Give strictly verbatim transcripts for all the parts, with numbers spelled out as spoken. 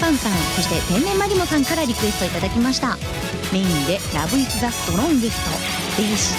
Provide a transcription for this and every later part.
さんさん、そして天然マリモさんからリクエストいただきました。メインでラブイズザストロンゲストでした。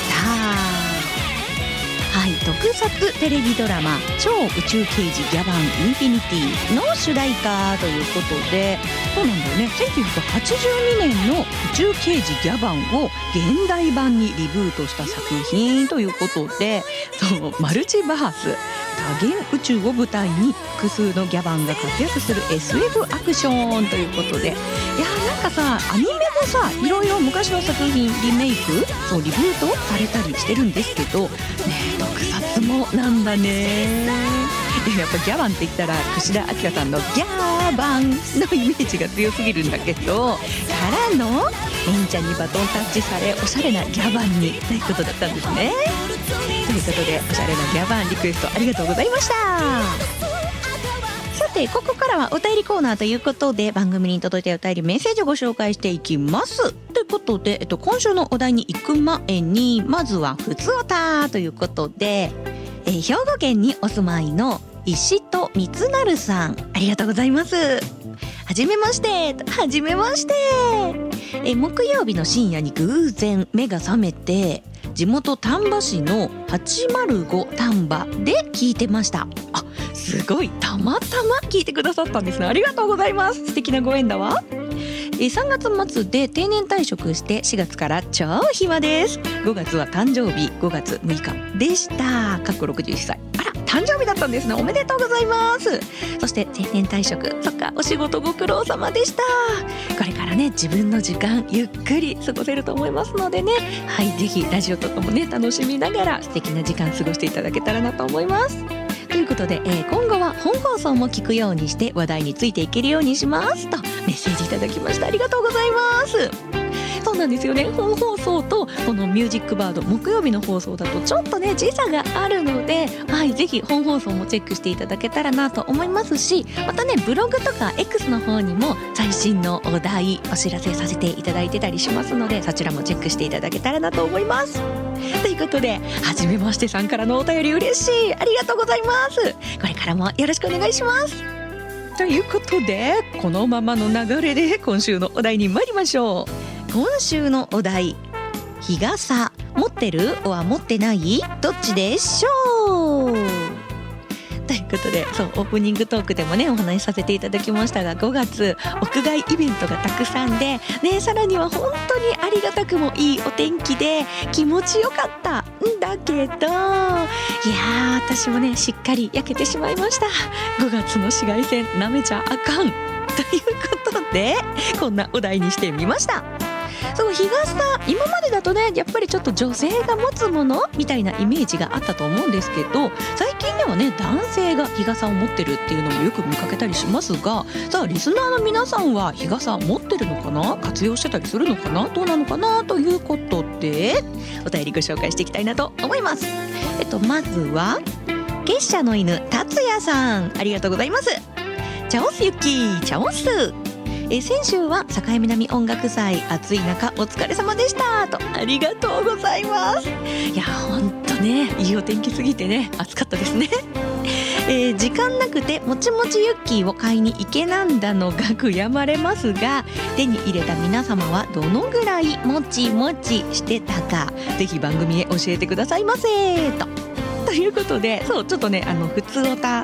はい、特撮テレビドラマ超宇宙刑事ギャバンインフィニティの主題歌ということで、そうなんだよね、せんきゅうひゃくはちじゅうにねんの宇宙刑事ギャバンを現代版にリブートした作品ということで、そうマルチバース多元宇宙を舞台に複数のギャバンが活躍する エスエフ アクションということで、いやーなんかさ、アニメもさいろいろ昔の作品リメイク、そうリブートされたりしてるんですけどね、特撮もなんだね。やっぱギャバンって言ったら櫛田明さんのギャーバンのイメージが強すぎるんだけど、からの忍者にバトンタッチされおしゃれなギャバンにということだったんですね。ということでおしゃれなギャバンリクエストありがとうございました。さてここからはお便りコーナーということで、番組に届いたお便りメッセージをご紹介していきます。ということで、えっと、今週のお題に行く前にまずはふつおたということで、えー、兵庫県にお住まいの石戸光成さん、ありがとうございます。はじめましてはじめまして、え木曜日の深夜に偶然目が覚めて、地元丹波市のはちまるご丹波で聞いてました。あ、すごいたまたま聞いてくださったんですね。ありがとうございます。素敵なご縁だわ。えさんがつ末で定年退職してしがつから超暇です。ごがつは誕生日ごがつむいかでした。かっころくじゅういっさい。あら、誕生日だったんですね。おめでとうございます。そして定年退職、そっか、お仕事ご苦労様でした。これからね、自分の時間ゆっくり過ごせると思いますのでね、はい、ぜひラジオとかもね楽しみながら素敵な時間過ごしていただけたらなと思います。ということで、えー、今後は本放送も聞くようにして話題についていけるようにしますとメッセージいただきました。ありがとうございます。そうなんですよね、本放送とこのミュージックバード木曜日の放送だとちょっとね時差があるので、はい、ぜひ本放送もチェックしていただけたらなと思いますし、またねブログとか X の方にも最新のお題お知らせさせていただいてたりしますので、そちらもチェックしていただけたらなと思います。ということで、はじめましてさんからのお便り嬉しい、ありがとうございます。これからもよろしくお願いします。ということで、このままの流れで今週のお題に参りましょう。今週のお題、日傘持ってるは持ってないどっちでしょうということで、そうオープニングトークでもねお話しさせていただきましたが、ごがつ屋外イベントがたくさんで、ね、さらには本当にありがたくもいいお天気で気持ちよかったんだけど、いやー私もねしっかり焼けてしまいました。ごがつの紫外線なめちゃあかんということで、こんなお題にしてみました。その日傘、今までだとねやっぱりちょっと女性が持つものみたいなイメージがあったと思うんですけど、最近ではね男性が日傘を持ってるっていうのもよく見かけたりしますが、さあリスナーの皆さんは日傘持ってるのかな、活用してたりするのかな、どうなのかなということでお便りご紹介していきたいなと思います。えっとまずは月謝の犬達也さん、ありがとうございます。チャオスユッキー、チャオス。え先週は境南音楽祭、暑い中お疲れ様でしたと、ありがとうございます。いやほんとねいいお天気すぎてね暑かったですね。えー、時間なくてもちもちユッキーを買いに行けなんだのが悔やまれますが、手に入れた皆様はどのぐらいもちもちしてたか、ぜひ番組へ教えてくださいませと。ということで、そうちょっとねあの普通おた